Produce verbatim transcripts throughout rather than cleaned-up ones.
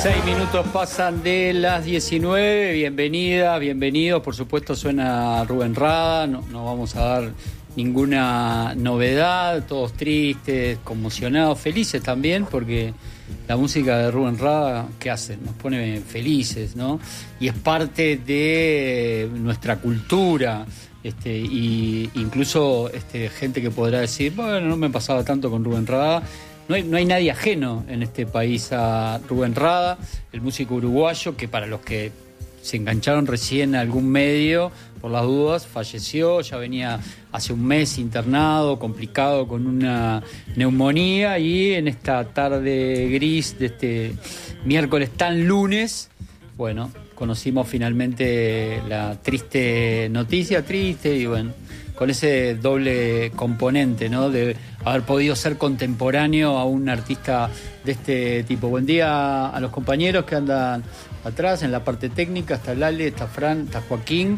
Seis minutos pasan de las diecinueve, bienvenida, bienvenidos, por supuesto suena Rubén Rada, no, no vamos a dar ninguna novedad, todos tristes, conmocionados, felices también, porque la música de Rubén Rada, ¿qué hace? Nos pone felices, ¿no? Y es parte de nuestra cultura, este, y incluso este, gente que podrá decir, bueno, no me pasaba tanto con Rubén Rada. No hay, no hay nadie ajeno en este país a Rubén Rada, el músico uruguayo que, para los que se engancharon recién a algún medio, por las dudas, falleció, ya venía hace un mes internado, complicado con una neumonía, y en esta tarde gris de este miércoles tan lunes, bueno, conocimos finalmente la triste noticia, triste y bueno, con ese doble componente, ¿no? De haber podido ser contemporáneo a un artista de este tipo. Buen día a los compañeros que andan atrás en la parte técnica. Está Lale, está Fran, está Joaquín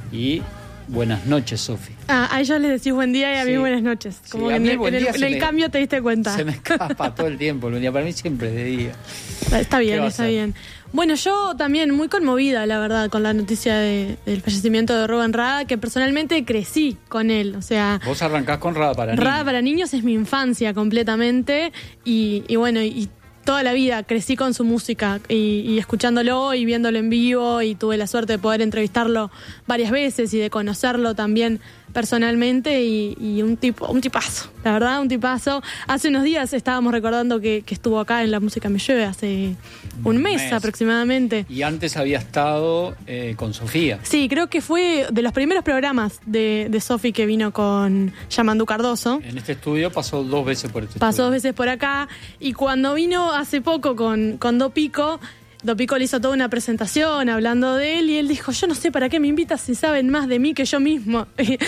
y buenas noches, Sofi. Ah, a ellos les decís buen día y a sí. mí buenas noches. Como sí, que a mí en el, en el, en el me, cambio te diste cuenta. Se me escapa todo el tiempo el buen día. Para mí siempre es de día. Está bien, está bien. Bueno, yo también muy conmovida, la verdad, con la noticia de, del fallecimiento de Rubén Rada, que personalmente crecí con él, o sea... Vos arrancás con Rada para niños. Rada para niños es mi infancia completamente, y, y bueno, y toda la vida crecí con su música, y, y escuchándolo y viéndolo en vivo, y tuve la suerte de poder entrevistarlo varias veces y de conocerlo también personalmente, y, y un tipo, un tipazo, la verdad, un tipazo. Hace unos días estábamos recordando que, que estuvo acá en La Música Me Llueve, hace un, un mes, mes aproximadamente. Y antes había estado eh, con Sofía. Sí, creo que fue de los primeros programas de, de Sofi que vino con Yamandú Cardoso. En este estudio pasó dos veces por este Pasó estudio. dos veces por acá, y cuando vino hace poco con, con Do Pico, Do Pico le hizo toda una presentación hablando de él, y él dijo, yo no sé para qué me invitas si saben más de mí que yo mismo.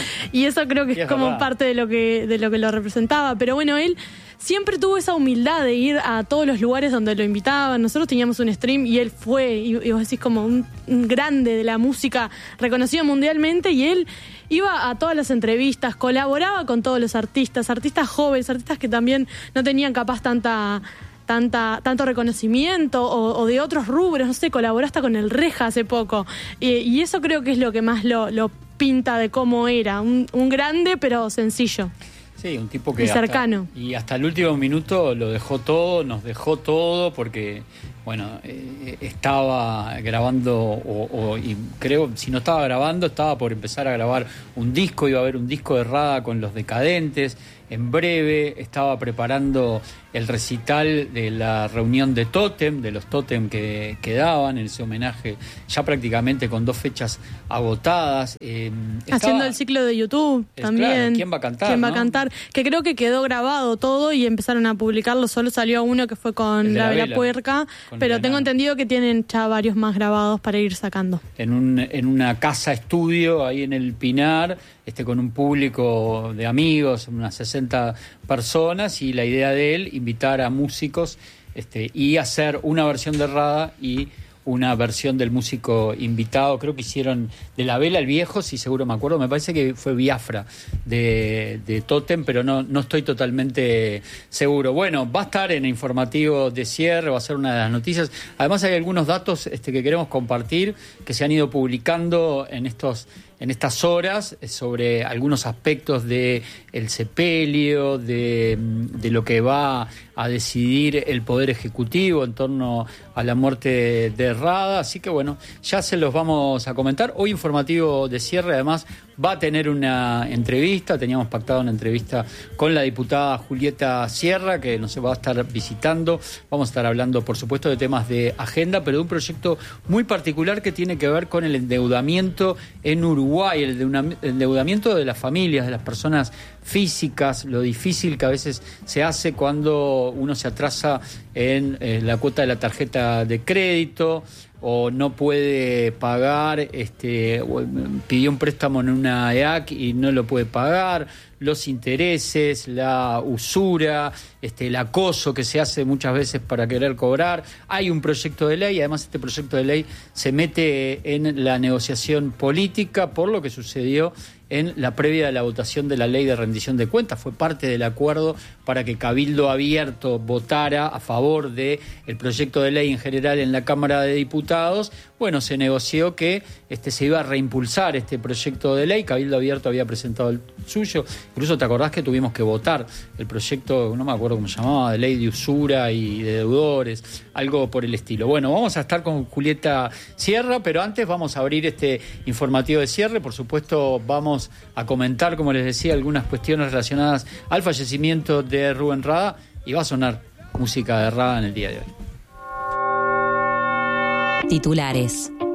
Y eso creo que es, es como verdad. parte de lo que de lo que lo representaba. Pero bueno, él siempre tuvo esa humildad de ir a todos los lugares donde lo invitaban. Nosotros teníamos un stream y él fue, y, y vos decís, como un, un grande de la música, reconocido mundialmente, y él iba a todas las entrevistas, colaboraba con todos los artistas, artistas jóvenes, artistas que también no tenían capaz tanta... Tanta, tanto reconocimiento o, o de otros rubros, no sé, colaboró hasta con el Reja hace poco, y, y eso creo que es lo que más lo, lo pinta de cómo era, un, un grande pero sencillo. Sí, un tipo que... Y cercano. Hasta, y hasta el último minuto lo dejó todo, nos dejó todo, porque, bueno, eh, estaba grabando, o, o y creo, si no estaba grabando, estaba por empezar a grabar un disco, iba a haber un disco de Rada con Los Decadentes. En breve estaba preparando el recital de la reunión de Tótem, de los Tótem que quedaban en ese homenaje, ya prácticamente con dos fechas agotadas. Eh, estaba, Haciendo el ciclo de YouTube es, también. Claro, ¿quién va a cantar? ¿Quién va ¿no? a cantar? Que creo que quedó grabado todo y empezaron a publicarlo. Solo salió uno que fue con La, la Vela Puerca, pero tengo entendido que tienen ya varios más grabados para ir sacando. En, un, en una casa estudio ahí en el Pinar, este, con un público de amigos, unas sesenta personas, y la idea de él, invitar a músicos este, y hacer una versión de Rada y una versión del músico invitado. Creo que hicieron de La Vela el Viejo, si seguro me acuerdo, me parece que fue Biafra de, de Tótem, pero no, no estoy totalmente seguro. Bueno, va a estar en el informativo de cierre, va a ser una de las noticias. Además hay algunos datos este, que queremos compartir, que se han ido publicando en estos en estas horas sobre algunos aspectos de el sepelio, de, de lo que va a decidir el Poder Ejecutivo en torno a la muerte de Rada. Así que bueno, ya se los vamos a comentar. Hoy informativo de cierre, además, va a tener una entrevista. Teníamos pactado una entrevista con la diputada Julieta Sierra, que nos va a estar visitando. Vamos a estar hablando, por supuesto, de temas de agenda, pero de un proyecto muy particular que tiene que ver con el endeudamiento en Uruguay. Uruguay, el endeudamiento de las familias, de las personas físicas, lo difícil que a veces se hace cuando uno se atrasa en eh, la cuota de la tarjeta de crédito, o no puede pagar, este, pidió un préstamo en una E A C y no lo puede pagar, los intereses, la usura, este, el acoso que se hace muchas veces para querer cobrar. Hay un proyecto de ley, además este proyecto de ley se mete en la negociación política por lo que sucedió en la previa de la votación de la ley de rendición de cuentas. Fue parte del acuerdo para que Cabildo Abierto votara a favor del proyecto de ley en general en la Cámara de Diputados. Bueno, se negoció que este, se iba a reimpulsar este proyecto de ley. Cabildo Abierto había presentado el suyo. Incluso te acordás que tuvimos que votar el proyecto, no me acuerdo cómo se llamaba, de ley de usura y de deudores, algo por el estilo. Bueno, vamos a estar con Julieta Sierra, pero antes vamos a abrir este informativo de cierre. Por supuesto, vamos a comentar, como les decía, algunas cuestiones relacionadas al fallecimiento de Rubén Rada, y va a sonar música de Rada en el día de hoy. Titulares.